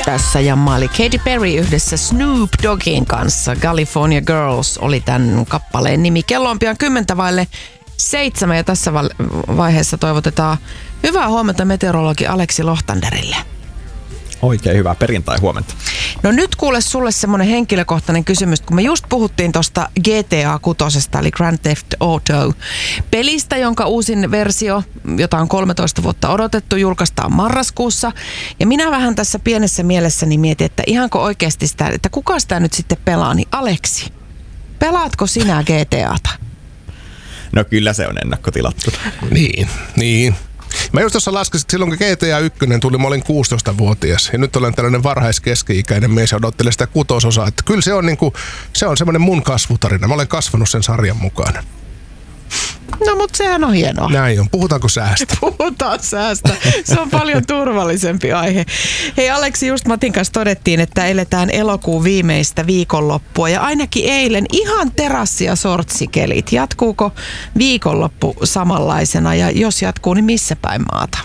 Tässä jammaili Katy Perry yhdessä Snoop Doggin kanssa. California Girls oli tämän kappaleen nimi. Kello on pian 6:50 ja tässä vaiheessa toivotetaan hyvää huomenta meteorologi Aleksi Lohtanderille. Oikein hyvää perjantai-huomenta. No nyt kuule sulle semmoinen henkilökohtainen kysymys, kun me just puhuttiin tuosta GTA 6, eli Grand Theft Auto pelistä, jonka uusin versio, jota on 13 vuotta odotettu, julkaistaan marraskuussa. Ja minä vähän tässä pienessä mielessäni mietin, että ihanko oikeasti sitä, että kuka sitä nyt sitten pelaa, niin Aleksi, pelaatko sinä GTAta? No kyllä se on ennakkotilattu. Niin. Mä just tuossa laskin, että silloin kun GTA 1 tuli, mä olin 16-vuotias. Ja nyt olen tällainen varhaiskeski-ikäinen mies ja odottelen sitä 6-osaa. Että kyllä se on semmoinen mun kasvutarina. Mä olen kasvanut sen sarjan mukana. No mutta sehän on hienoa. Näin on. Puhutaanko säästä? Puhutaan säästä. Se on paljon turvallisempi aihe. Hei Aleksi, just Matin kanssa todettiin, että eletään elokuun viimeistä viikonloppua. Ja ainakin eilen ihan terassi- ja sortsikelit. Jatkuuko viikonloppu samanlaisena ja jos jatkuu, niin missä päin maata?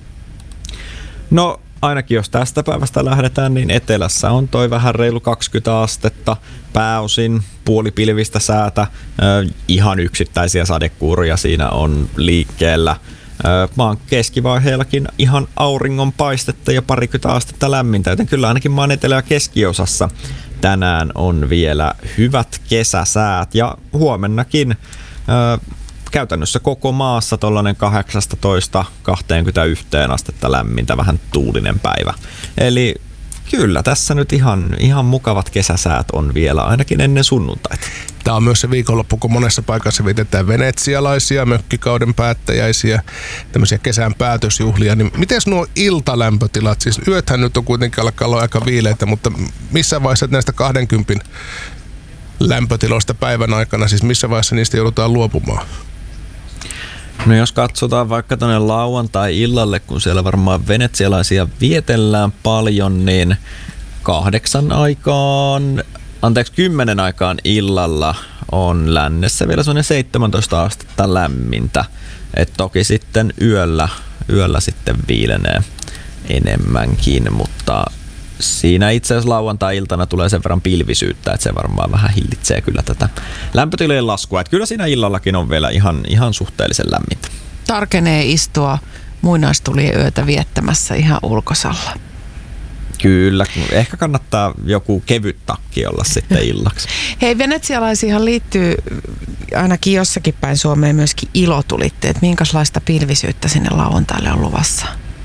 No ainakin jos tästä päivästä lähdetään, niin etelässä on toi vähän reilu 20 astetta, pääosin puolipilvistä säätä, ihan yksittäisiä sadekuuruja siinä on liikkeellä. Maan keskivaiheellakin ihan auringon paistetta ja parikymmentä astetta lämmintä, joten kyllä ainakin maan etelä- ja keskiosassa tänään on vielä hyvät kesäsäät ja huomennakin käytännössä koko maassa tollainen 18-21 astetta lämmintä, vähän tuulinen päivä. Eli kyllä tässä nyt ihan mukavat kesäsäät on vielä ainakin ennen sunnuntaita. Tämä on myös se viikonloppu, kun monessa paikassa vietetään venetsialaisia, mökkikauden päättäjäisiä, tämmöisiä kesän päätösjuhlia. Niin miten nuo iltalämpötilat, siis yöthän nyt on kuitenkin alkaa olla aika viileitä, mutta missä vaiheessa näistä 20 lämpötiloista päivän aikana, siis missä vaiheessa niistä joudutaan luopumaan? No jos katsotaan vaikka tänne lauantai-illalle, kun siellä varmaan venetsialaisia vietellään paljon, niin 10 aikaan illalla on lännessä vielä sellainen 17 astetta lämmintä. Et toki sitten yöllä sitten viilenee enemmänkin, mutta siinä itse asiassa lauantai-iltana tulee sen verran pilvisyyttä, että se varmaan vähän hillitsee kyllä tätä lämpötilojen laskua. Että kyllä siinä illallakin on vielä ihan suhteellisen lämmintä. Tarkenee istua muinaistulien yötä viettämässä ihan ulkosalla. Kyllä, ehkä kannattaa joku kevyt takki olla sitten illaksi. Hei, venetsialaisiinhan liittyy ainakin jossakin päin Suomeen myöskin ilotulitteet. Minkälaista pilvisyyttä sinne lauantaille on luvassa?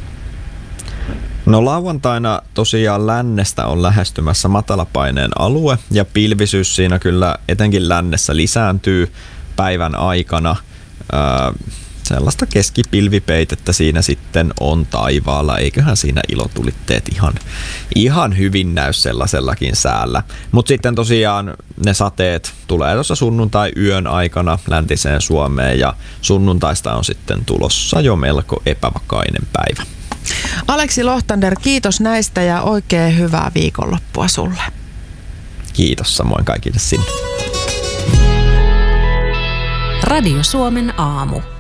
No lauantaina tosiaan lännestä on lähestymässä matalapaineen alue ja pilvisyys siinä kyllä etenkin lännessä lisääntyy päivän aikana. Sellaista keskipilvipeitettä siinä sitten on taivaalla, eiköhän siinä ilotulitteet ihan hyvin näy sellaisellakin säällä. Mutta sitten tosiaan ne sateet tulee tuossa sunnuntai-yön aikana läntiseen Suomeen ja sunnuntaista on sitten tulossa jo melko epävakainen päivä. Aleksi Lohtander, kiitos näistä ja oikein hyvää viikonloppua sulle. Kiitos samoin kaikille sinne. Radio Suomen aamu.